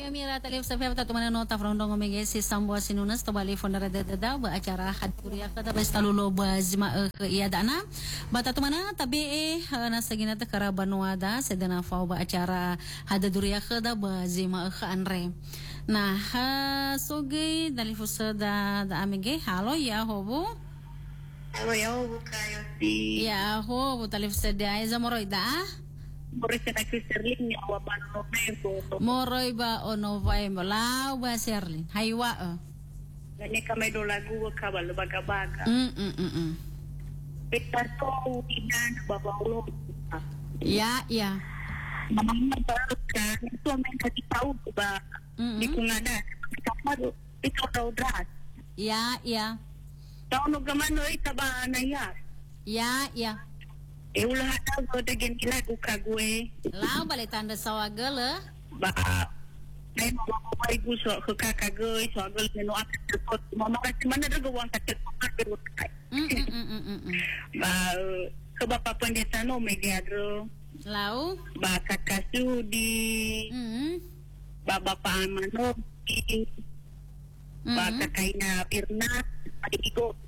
Mira talib sa febta tumana nota from dong omege si sambo sinunas to bali fondara dada ba acara hadkuria kata besta lulo bazma iya dana bata tumana tabi na sagina ta karabanwada sedana fau ba acara hadaduria kada bazima anre nah soge dali fusada da amege halo ya hobo halo ya hobo kayo si ya hobo talib sada ay zamoroida Moroy sa nagsiserling niya wapan November. Moroy ba o November? Lao ba Sherlyn? Haywa Ganyan ka may dolagu ka ba lubaga-baga. Pita to inan babaulo. Ya. Mamang baru ka ito may katitaw ba? Di ko nga na. Ikaw daw dras. Ya. Taon no gamano ita ba na ya? Ya. Ulah tahu dengan lagu kagwe. Lao balik tanda sawagala. Ba, ay mama ko ay gusto ko kakagwe sawagala no akat ko. Mama kasi man na gawang kakat ko pero kay. Ba, kabapa pandesa no may diadro. Lao. Ba kakasudi. Ba bapa amano. Ba kakaina pirna. Adigo.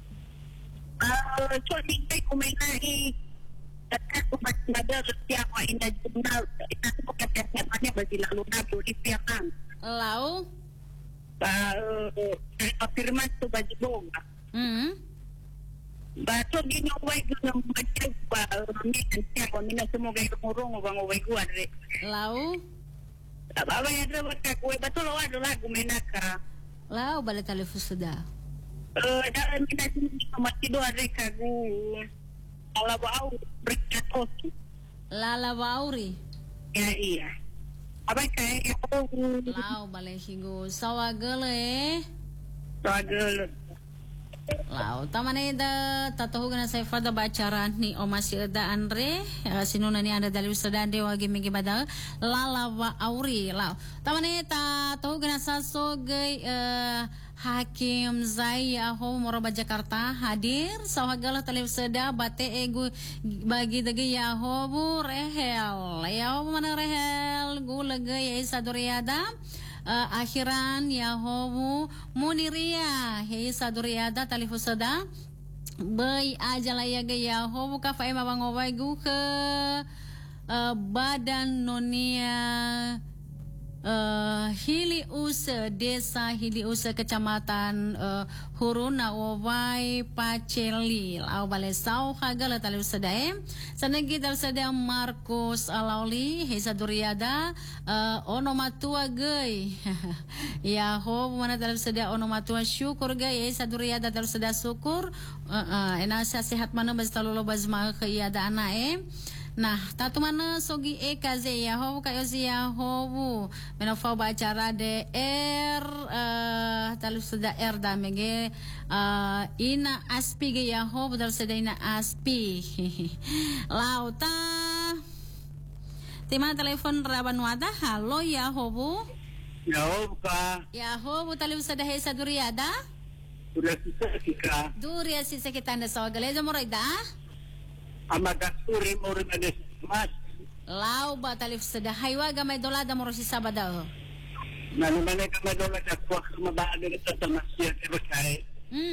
So hindi ko may nahi. At kung mas nada siya ko ina jurnal ina ko kapatnya bagi lalu na do di piakan Lao afirman to bagi bonga ba to ginaway ko ng macam ba ni siya ko mina semoga rumurong bang way ko adre Lao aba ya dre ka ko ba to lawa do lagu menaka Lao balik telefon sudah da mina ko mati do adre ka gu Alabau berkatosi. Lalabauri. Ya iya. Apa kayak aku? Lao balik higo sawagala Sawagala. Lao tamane da tatahugan sa fada bacara ni o masida Andre sinuna ni anda dali usada de wagi migi bada lalawa auri lao tamane tatahugan sa sogay Hakim Zai Aho Moroba Jakarta hadir sawagala tali usada bate egu bagi dagi yaho bu rehel yaho mana rehel gulaga ya saduriada akhiran yahobu muniria hei saduriada talifusada bay ajalaya ga yahobu ka fa mabangowai gu ke badan nonia Hiliusa desa Hiliusa kecamatan Huruna Wawai Paceli lau balesau hagala tali usadae sanagi dal sada Markus Alauli hesa duriada onomatua gay yaho mana dal sada onomatua syukur gay hesa duriada dal sada syukur enasa sehat mana bas talolo bazma khiyada anae. Nah, tatu mana sogi kaze yaho kayo si yaho menofau bacara DR talu sudah R damege ina aspi ge yaho betul sudah ina aspi lauta tema telepon raban wada halo yaho yaho ka yaho talu sudah hesa duriada duria sisa kita anda sawagale jamoroida Amadasuri Morimanes Mas Lau ba talif sada haywa gamay dolada mo si sabada Nanumane ka madola sa kwak mabaado sa tamasya sa kay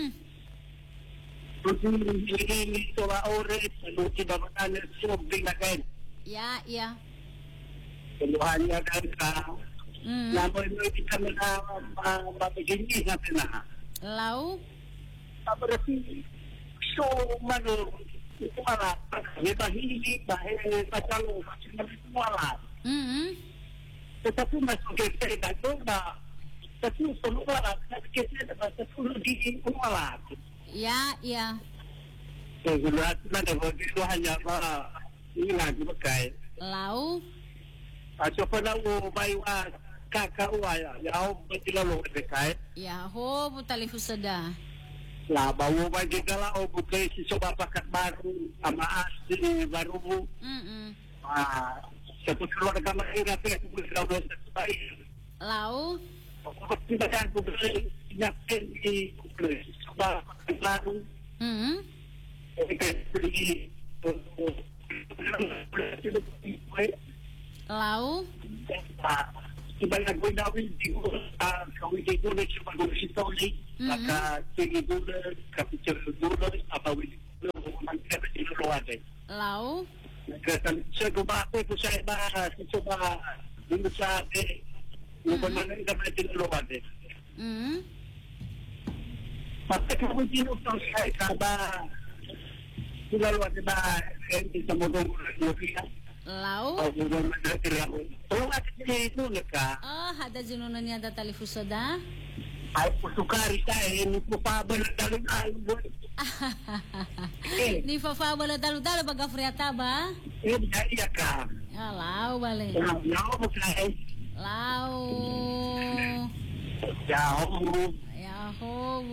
Hindi to ore sa luti babatan subing na kay Ya Keluhan niya ka Namoy mo kita na mabigini na pina Lau Abrasi so mano wala kita hindi dahil pasalo wala tetapi masuk ke itu na tapi solo wala kasi sa solo di wala ya gulat na dito hanya ba ilang bakay lau aso pa na ubaywa kakauwa yaw betilalo kay ya ho talif sada Labawo ba gigala o bukay si pakat baru amaas di baru sa pusulo na kamahinga kaya pusulo sa sabay lau kapag tindahan ko natin di sa pakat baru lau Sebanyak gue dawin di kawin di gula cuma gue sitoli, maka tinggi gula, kapicel gula, apa wili gula, mangkap di luar deh. Lau? Kata saya kumakai ko sa iba, sa dito sa lumanan kami di luar deh. Maka kawin di luar sa ikaba, sila luar deh ba, hindi sa modong gula. Lau? Hada zinunan niya da talifusoda? Ay, pusukari tayo, hindi po pa ba nagdalo-dalo? Ni fafaba na dalo-dalo baga friata ba? Iya ka. Lau, bale. Lau mo kahit. Lau. Yahoo.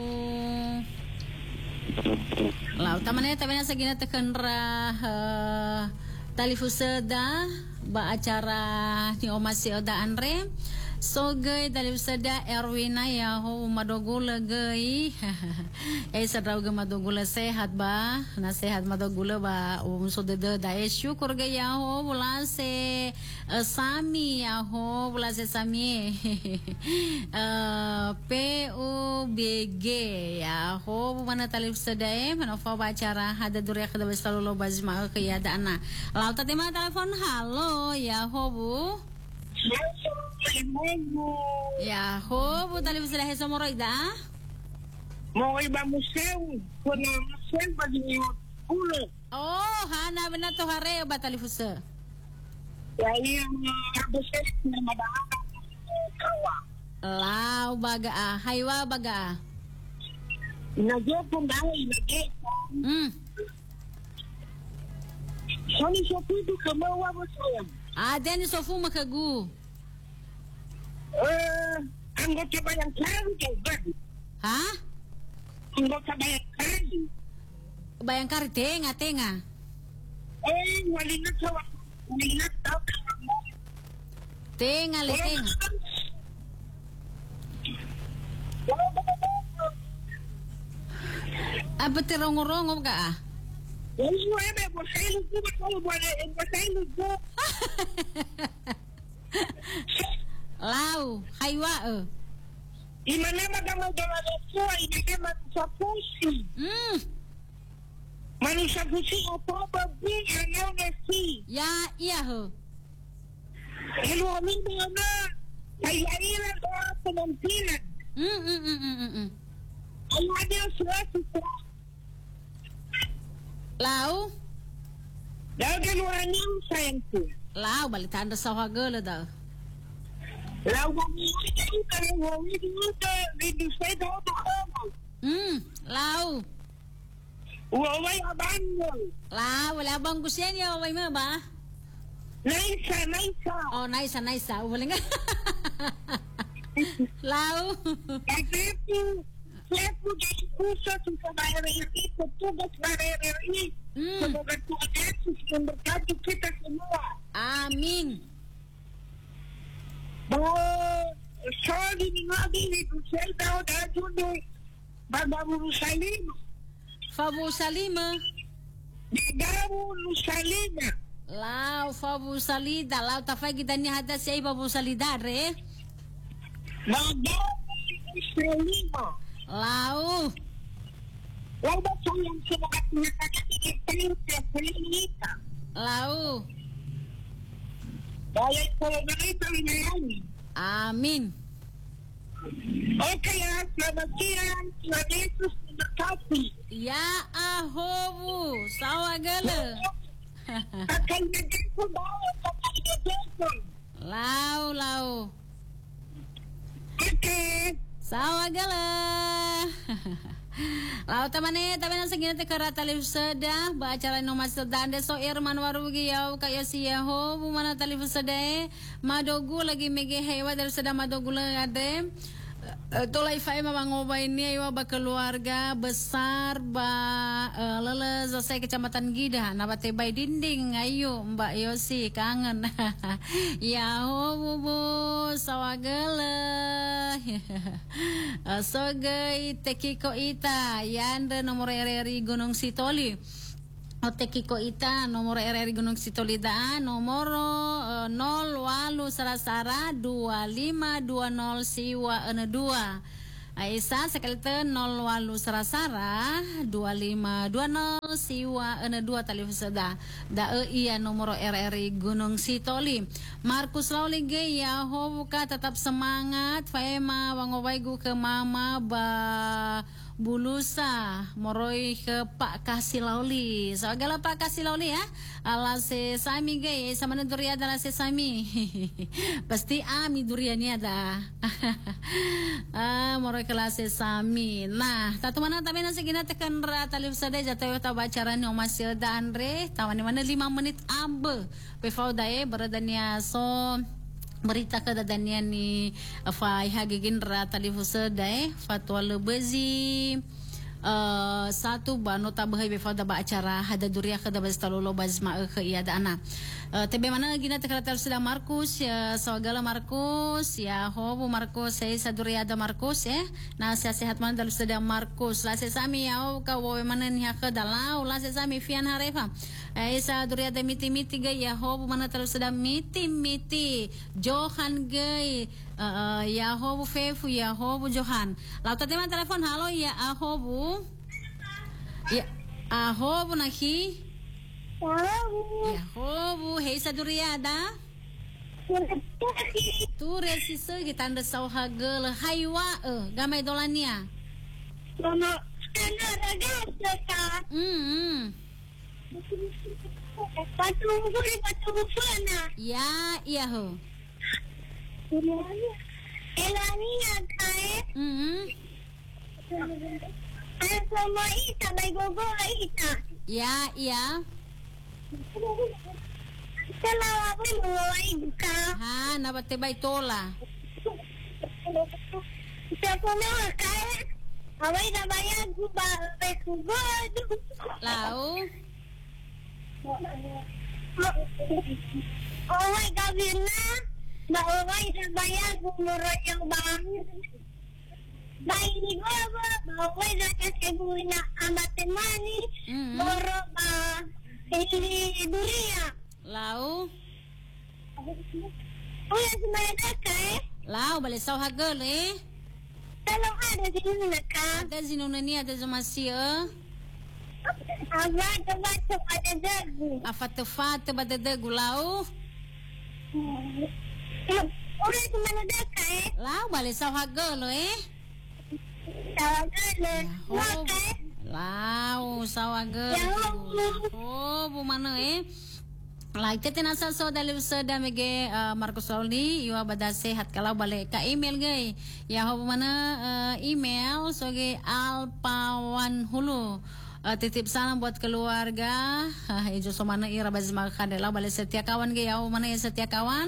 Lau, tamannya sa ginatakan talifusada ba acara ni Omasi Oda Andre so gay talifusada Erwina ya ho madogula gay sadraw ga madogula sehat ba na sehat madogula ba so de syukur ga ya ho wala se Sami ya ho wala se Sami PUBG ya ho mana talifusada mana fa ba acara hada durya kada selalu lo bazma kaya da ana lau tadi mana telepon halo ya ho bu ya ho bu tali bisa heso moroida mau iba museu kuna museu bagi pulo oh hana benar to hare ba tali fusa ya yang museu nama dah kawa lau baga haywa baga nage pun dai nage Soni sofudu kama wabo sayang. Deni sofu makagu. Anggota bayang kari juga. Hah? Anggota bayang kari. Bayang kari tenga. Walingat sawa. Walingat tau. Tenga. Apa terong-rong ka? Lau, haywa Imana magama dawa leso ini manusia pusi. Manusia pusi apa babi yang nasi. Ya, iya ho. Hello amin mana? Saya ini lah penampilan. Ayo ada suatu. Lau? Daw galuanin sayangku. Lau, balik tanda sa hagala daw. Lau bang ini kalau ini di saya daw kamu. Lau. Wawai abang. Lau, wala bang gusin niya wawai mo ba? Naisa. Oh, naisa. Wala nga. Lau. Saya jadi khusus untuk bayar ini, petugas bayar ini. Semoga Tuhan Yesus memberkati kita semua. Amin. Soal ini lagi itu saya tahu dah jodoh Babu Salima. Fabu Salima. Babu Salima. Lau Fabu Salida. Lau tafai kita ni hada siya Fabu Salida re. Babu Salima. Lau. Lau ba sayang semoga Tuhan kita. Lau. Baik kalau begitu ini. Amin. Oke ya, selamat siang. Tuhan Yesus memberkati. Ya ahobu, sawa gala. Akan begitu bawa akan begitu. Lau. Oke. Sawa gala. Lau tamane na sagina te karata livsada ba acara no mas dande so irman warugi yaw kayo siya ho bumana talifsada madogu lagi mege hewa dari sada madogu ade tolai fai mamangobay niya iwa ba keluarga besar ba lele selesai kecamatan Gida nabate bay dinding ayo Mbak Yosi kangen ya ho bubu sawagala sogay tekiko ita yanda nomor eri Gunung Sitoli Otekiko ita nomor RRI Gunung Sitolidaan nomor 08 sarasara 2520 siwa 2. Aisyah sekali 08 sarasara 2520 siwa 2 telefon seda. Iya nomor RRI Gunung Sitoli. Markus Laulige ya hobuka tetap semangat. Faema wangowaigu ke mama ba Bulusa moroi ke Pak Kasih Lauli. So agala Pak Kasih Lauli ya. Alase sami gay sama durian adalah sesami. Pasti ami duriannya ada. Moroi kelas sesami. Nah, tatu mana tapi nasi gina tekan rata liu sadai jatuh ta bacaran yang masih ada Andre. Tawan mana 5 menit ambe. Pefau dae beradanya so berita kedadanya ni fai hagigin rata liu sadai fatwa lebezi satu banota bahai befada ba acara hada duria kada bastalolo bazma ke iya dana tebe mana gina tekratal sudah Markus ya sawagala Markus ya hobu Markus saya saduria ada Markus nah sehat mana dalu sudah Markus la sesami ya ka wo mana ni ka dalau la sesami fian harefa sa duria ada miti ga ya hobu mana dalu sudah miti Johan gay Yahobu Fefu Yahobu Johan. Lalu tadi mana telepon halo ya Ahobu. Ya Ahobu naki. Yahobu hei saduriada. Tu resi kita anda sauhagel haywa gamai dolania. Mama kana raga seka. Patu fana. Ya iya ho. Elania kae. Sama ita bai gogo ita. Ya iya. Salawa mo ika. Ha nabate bai tola. Siapa nama kae? Awai na bayar guba besugo. Lau. Awai gabina. Bawai saya gumurot yang bang. Bayi ni gua bawai dah kebuina amat temani. Boro ba ini dunia. Lau. Oh ya semuanya kai. Lau balik saw hagel Kalau ada di sini nak. Ada zinuna ni ada zamasia. Abad ada dagu. Afat bada dagu lau. Udah kemana dah kai? Lau balik saw hagel Tawagan. Makai. Lau saw hagel. Oh bu mana Like tete nasa so dalu sada mege Markus Lauli iwa bada sehat kalau balik ka email gay ya ho mana email soge alpawan hulu titip salam buat keluarga ijo so mana ira bazma kadela balik setia kawan gay ya ho mana ya setia kawan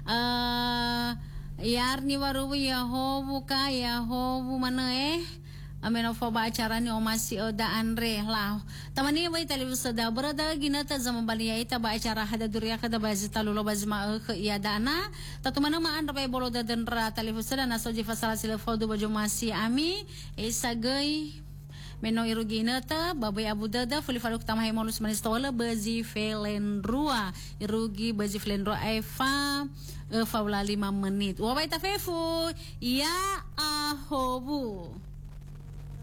yarni waru ya ho buka ya ho mana ameno fo ba acara ni o masih oda Andre lah tamani wai televisi da berada gina ta zaman balia ita ba acara hada duria kada bazita lulo bazma ke iya dana tatu mana ma andra bai bolo da denra televisi da naso jifa sala sila fo do bajo masih ami esa gay meno irugina ta babai abu dada fuli faruk tamai monus manistola bazi felen rua irugi bazi felen rua eva faula 5 menit wabai ta fefu ya ahobu